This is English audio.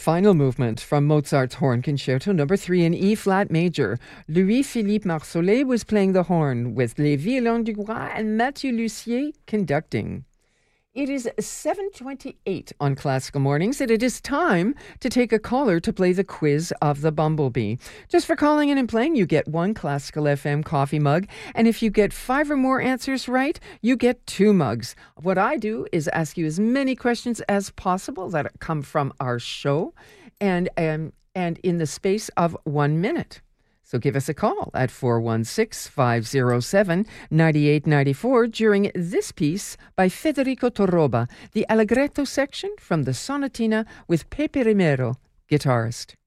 final movement from Mozart's Horn Concerto No. 3 in E-flat major. Louis-Philippe Marsollet was playing the horn with Les Violons du Roi and Mathieu Lussier conducting. It is 7:28 on Classical Mornings, and it is time to take a caller to play the quiz of the Bumblebee. Just for calling in and playing, you get one Classical FM coffee mug, and if you get 5 or more answers right, you get 2 mugs. What I do is ask you as many questions as possible that come from our show, and in the space of 1 minute. So give us a call at 416-507-9894 during this piece by Federico Torroba, the Allegretto section from the Sonatina with Pepe Romero, guitarist.